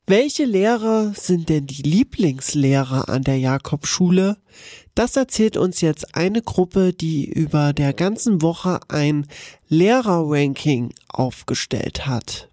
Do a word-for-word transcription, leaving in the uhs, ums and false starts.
Welche Lehrer sind denn die Lieblingslehrer an der Jakobschule? Das erzählt uns jetzt eine Gruppe, die über der ganzen Woche ein Lehrerranking aufgestellt hat.